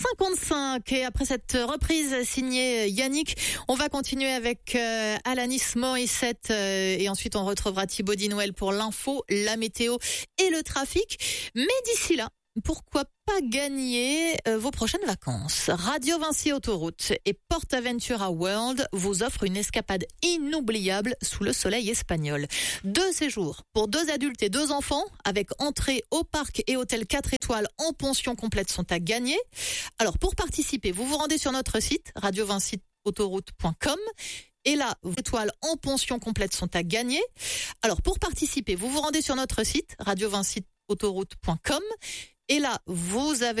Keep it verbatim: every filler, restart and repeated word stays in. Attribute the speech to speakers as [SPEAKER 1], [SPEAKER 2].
[SPEAKER 1] cinquante-cinq et après cette reprise signée Yannick, on va continuer avec euh, Alanis Morissette euh, et ensuite on retrouvera Thibaut Dinouel pour l'info, la météo et le trafic. Mais d'ici là, pourquoi pas gagner euh, vos prochaines vacances? Radio Vinci Autoroute et PortAventura World vous offrent une escapade inoubliable sous le soleil espagnol. Deux séjours pour deux adultes et deux enfants avec entrée au parc et hôtel quatre étoiles en pension complète sont à gagner. Alors pour participer, vous vous rendez sur notre site radio vinci autoroute point com. Et là, vos étoiles en pension complète sont à gagner. Alors pour participer, vous vous rendez sur notre site radio vinci autoroute point com. Et là, vous avez